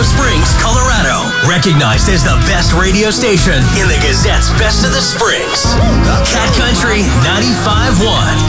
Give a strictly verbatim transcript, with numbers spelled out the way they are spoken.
Springs, Colorado. Recognized as the best radio station in the Gazette's Best of the Springs. Cat Country ninety-five point one.